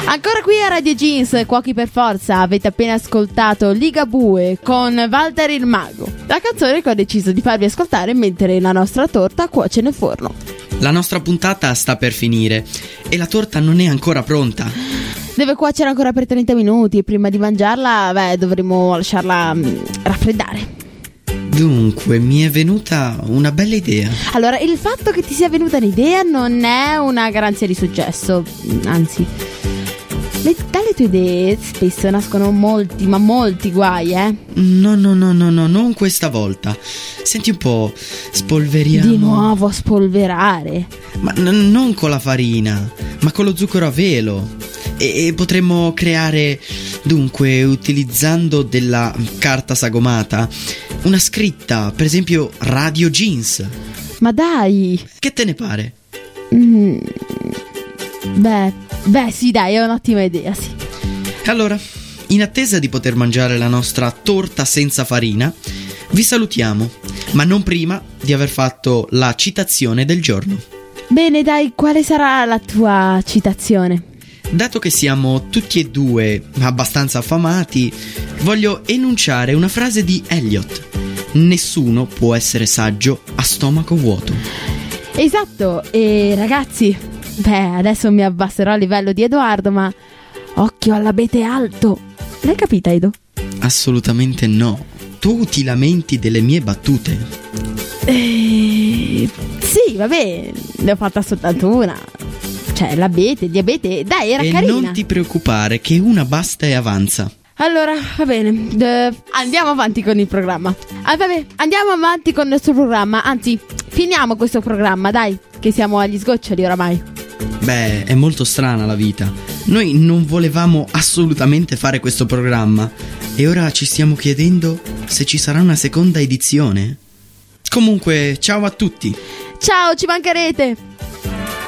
Ancora qui a Radio Jeans, Cuochi per Forza. Avete appena ascoltato Ligabue con Walter il Mago, la canzone che ho deciso di farvi ascoltare mentre la nostra torta cuoce nel forno. La nostra puntata sta per finire e la torta non è ancora pronta. Deve cuocere ancora per 30 minuti e prima di mangiarla, dovremo lasciarla raffreddare. Dunque, mi è venuta una bella idea. Allora, il fatto che ti sia venuta un'idea non è una garanzia di successo, anzi, dalle tue idee spesso nascono molti guai, No, non questa volta. Senti un po', spolveriamo. Di nuovo spolverare? Ma non con la farina, ma con lo zucchero a velo. E potremmo creare, dunque, utilizzando della carta sagomata, una scritta, per esempio Radio Jeans. Ma dai! Che te ne pare? Beh, sì, dai, è un'ottima idea, sì. Allora, in attesa di poter mangiare la nostra torta senza farina, vi salutiamo, ma non prima di aver fatto la citazione del giorno. Bene, dai, quale sarà la tua citazione? Dato che siamo tutti e due abbastanza affamati, voglio enunciare una frase di Eliot. Nessuno può essere saggio a stomaco vuoto. Esatto, e ragazzi, adesso mi abbasserò a livello di Edoardo, ma occhio all'abete alto. L'hai capita, Edo? Assolutamente no. Tu ti lamenti delle mie battute. Sì, vabbè, ne ho fatta soltanto una. Cioè, l'abete, il diabete, dai, era carina. E non ti preoccupare, che una basta e avanza. Allora, va bene, andiamo avanti con il programma. Andiamo avanti con il nostro programma. Anzi, finiamo questo programma, dai, che siamo agli sgoccioli oramai. È molto strana la vita. Noi non volevamo assolutamente fare questo programma e ora ci stiamo chiedendo se ci sarà una seconda edizione. Comunque, ciao a tutti. Ciao, ci mancherete.